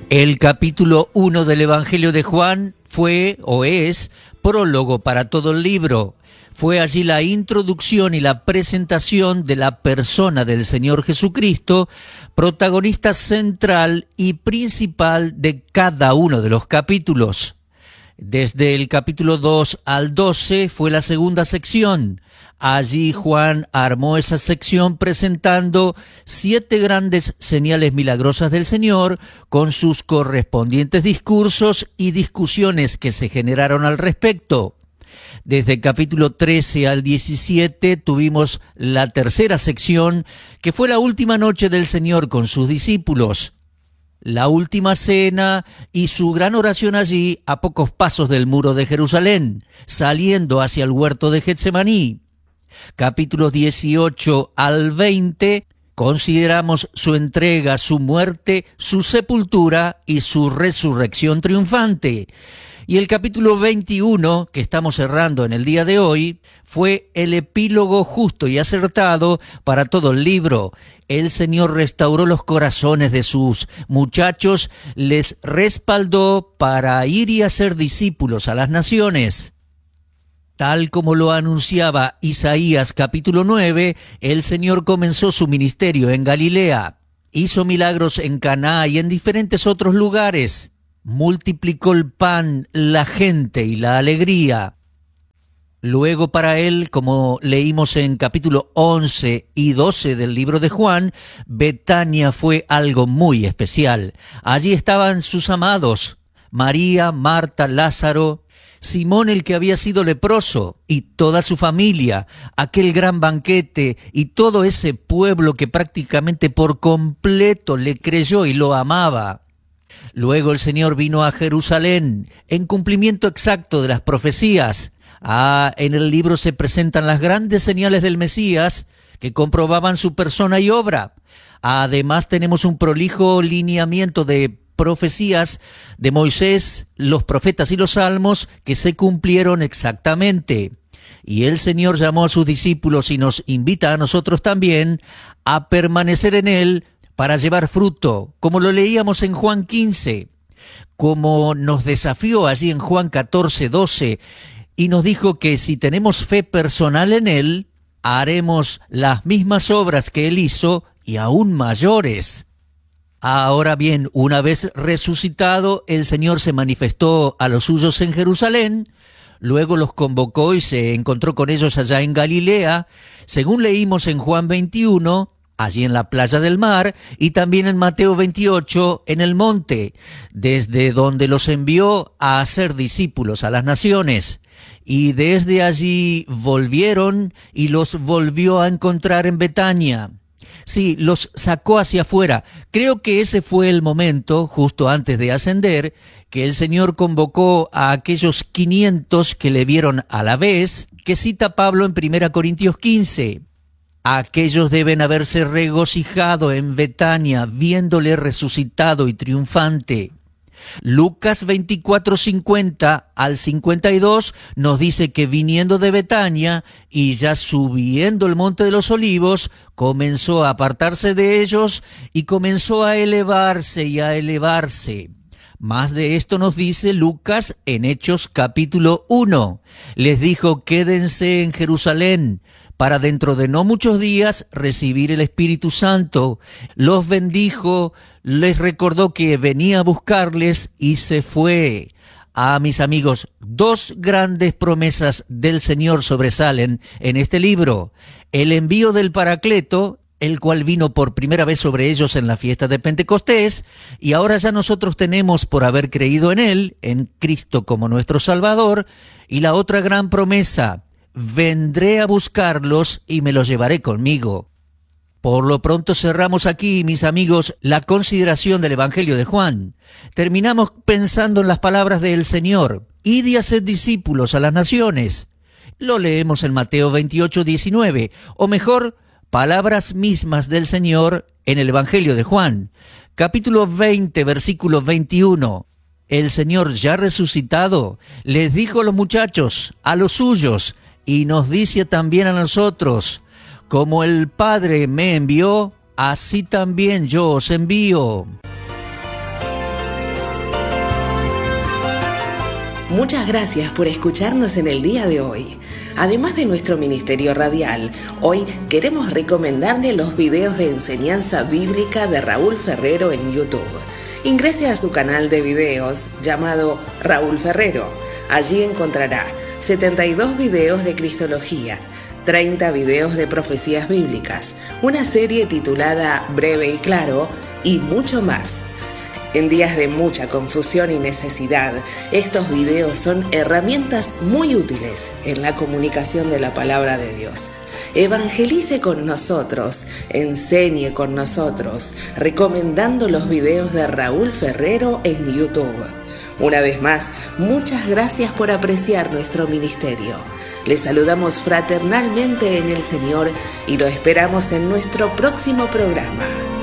El capítulo 1 del Evangelio de Juan fue o es prólogo para todo el libro. Fue allí la introducción y la presentación de la persona del Señor Jesucristo, protagonista central y principal de cada uno de los capítulos. Desde el capítulo 2 al 12 fue la segunda sección. Allí Juan armó esa sección presentando 7 grandes señales milagrosas del Señor con sus correspondientes discursos y discusiones que se generaron al respecto. Desde el capítulo 13 al 17 tuvimos la tercera sección, que fue la última noche del Señor con sus discípulos, la última cena y su gran oración allí a pocos pasos del muro de Jerusalén, saliendo hacia el huerto de Getsemaní. Capítulos 18 al 20 consideramos su entrega, su muerte, su sepultura y su resurrección triunfante. Y el capítulo 21, que estamos cerrando en el día de hoy, fue el epílogo justo y acertado para todo el libro. El Señor restauró los corazones de sus muchachos, les respaldó para ir y hacer discípulos a las naciones. Tal como lo anunciaba Isaías capítulo 9, el Señor comenzó su ministerio en Galilea. Hizo milagros en Caná y en diferentes otros lugares. Multiplicó el pan, la gente y la alegría. Luego para él, como leímos en capítulo 11 y 12 del libro de Juan, Betania fue algo muy especial. Allí estaban sus amados, María, Marta, Lázaro, Simón el que había sido leproso y toda su familia, aquel gran banquete y todo ese pueblo que prácticamente por completo le creyó y lo amaba. Luego el Señor vino a Jerusalén en cumplimiento exacto de las profecías. En el libro se presentan las grandes señales del Mesías que comprobaban su persona y obra. Además tenemos un prolijo lineamiento de profecías de Moisés, los profetas y los salmos que se cumplieron exactamente. Y el Señor llamó a sus discípulos y nos invita a nosotros también a permanecer en Él para llevar fruto, como lo leíamos en Juan 15, como nos desafió allí en Juan 14, 12, y nos dijo que si tenemos fe personal en Él, haremos las mismas obras que Él hizo y aún mayores. Ahora bien, una vez resucitado, el Señor se manifestó a los suyos en Jerusalén, luego los convocó y se encontró con ellos allá en Galilea, según leímos en Juan 21, allí en la playa del mar, y también en Mateo 28, en el monte, desde donde los envió a hacer discípulos a las naciones. Y desde allí volvieron y los volvió a encontrar en Betania. Sí, los sacó hacia afuera. Creo que ese fue el momento, justo antes de ascender, que el Señor convocó a aquellos 500 que le vieron a la vez, que cita Pablo en 1 Corintios 15. Aquellos deben haberse regocijado en Betania, viéndole resucitado y triunfante. Lucas 24, 50 al 52 nos dice que viniendo de Betania y ya subiendo el monte de los olivos, comenzó a apartarse de ellos y comenzó a elevarse y a elevarse. Más de esto nos dice Lucas en Hechos capítulo 1. Les dijo, quédense en Jerusalén, para dentro de no muchos días recibir el Espíritu Santo. Los bendijo, les recordó que venía a buscarles y se fue. Mis amigos, 2 grandes promesas del Señor sobresalen en este libro. El envío del Paracleto, el cual vino por primera vez sobre ellos en la fiesta de Pentecostés, y ahora ya nosotros tenemos, por haber creído en Él, en Cristo como nuestro Salvador, y la otra gran promesa, vendré a buscarlos y me los llevaré conmigo. Por lo pronto cerramos aquí, mis amigos, la consideración del Evangelio de Juan. Terminamos pensando en las palabras del Señor, id y haced discípulos a las naciones. Lo leemos en Mateo 28, 19, o mejor, palabras mismas del Señor en el Evangelio de Juan. Capítulo 20, versículo 21. El Señor ya resucitado les dijo a los muchachos, a los suyos, y nos dice también a nosotros, como el Padre me envió, así también yo os envío. Muchas gracias por escucharnos en el día de hoy. Además de nuestro ministerio radial, hoy queremos recomendarle los videos de enseñanza bíblica de Raúl Ferrero en YouTube. Ingrese a su canal de videos llamado Raúl Ferrero. Allí encontrará 72 videos de Cristología, 30 videos de profecías bíblicas, una serie titulada Breve y Claro y mucho más. En días de mucha confusión y necesidad, estos videos son herramientas muy útiles en la comunicación de la palabra de Dios. Evangelice con nosotros, enseñe con nosotros, recomendando los videos de Raúl Ferrero en YouTube. Una vez más, muchas gracias por apreciar nuestro ministerio. Les saludamos fraternalmente en el Señor y lo esperamos en nuestro próximo programa.